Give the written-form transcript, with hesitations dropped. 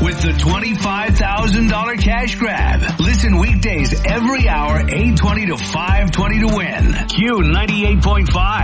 with the $25,000 cash grab. Listen weekdays every hour, 8:20 to 5:20 to win. Q 98.5.